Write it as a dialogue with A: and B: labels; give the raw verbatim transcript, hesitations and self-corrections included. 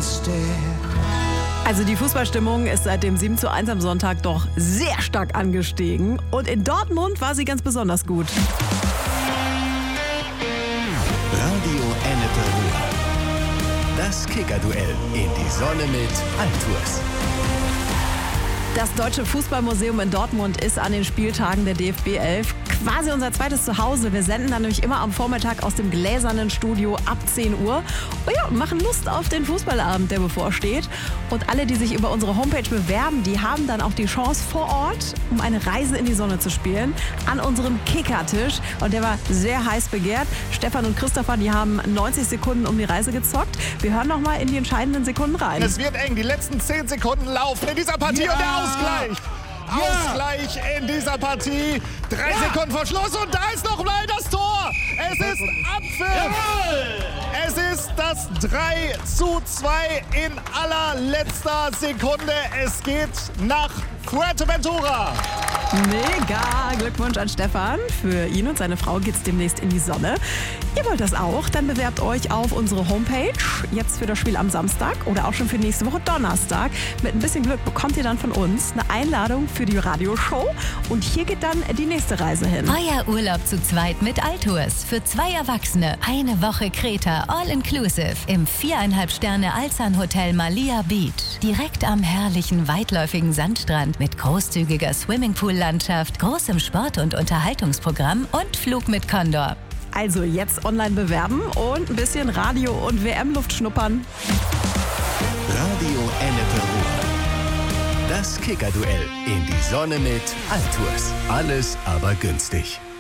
A: instead.
B: Also die Fußballstimmung ist seit dem sieben zu eins am Sonntag doch sehr stark angestiegen. Und in Dortmund war sie ganz besonders gut.
C: Radio Ennepe Ruhr. Das Kicker-Duell in die Sonne mit Altours.
B: Das Deutsche Fußballmuseum in Dortmund ist an den Spieltagen der D F B elf quasi unser zweites Zuhause. Wir senden dann nämlich immer am Vormittag aus dem gläsernen Studio ab zehn Uhr. Oh ja, und machen Lust auf den Fußballabend, der bevorsteht. Und alle, die sich über unsere Homepage bewerben, die haben dann auch die Chance vor Ort, um eine Reise in die Sonne zu spielen, an unserem Kickertisch. Und der war sehr heiß begehrt. Stefan und Christopher, die haben neunzig Sekunden um die Reise gezockt. Wir hören noch mal in die entscheidenden Sekunden rein.
D: Es wird eng. Die letzten zehn Sekunden laufen in dieser Partie. Ja. Und der Ausgleich. Ja. Ausgleich in dieser Partie. Drei ja. Sekunden vor Schluss und da ist noch mal das Tor. Es ist Abpfiff. Es ist das drei zu zwei in allerletzter Sekunde. Es geht nach Fuerteventura.
B: Mega Glückwunsch an Stefan. Für ihn und seine Frau geht's demnächst in die Sonne. Ihr wollt das auch? Dann bewerbt euch auf unsere Homepage. Jetzt für das Spiel am Samstag oder auch schon für nächste Woche Donnerstag. Mit ein bisschen Glück bekommt ihr dann von uns eine Einladung für die Radioshow. Und hier geht dann die nächste Reise hin.
E: Euer Urlaub zu zweit mit Altours. Für zwei Erwachsene. Eine Woche Kreta All-Inclusive im viereinhalb Sterne Alzan Hotel Malia Beach. Direkt am herrlichen, weitläufigen Sandstrand mit großzügiger Swimmingpool-Landschaft, großem Sport- und Unterhaltungsprogramm und Flug mit Condor.
B: Also jetzt online bewerben und ein bisschen Radio- und W M-Luft schnuppern.
C: Radio Ennepe Ruhr. Das Kicker-Duell in die Sonne mit Altours. Alles aber günstig.